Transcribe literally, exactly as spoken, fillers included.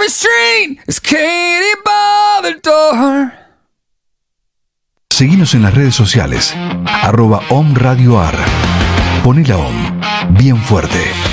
every street is Katie by the door. Seguinos en las redes sociales, arroba Om Radio Ar. Poné la Om bien fuerte.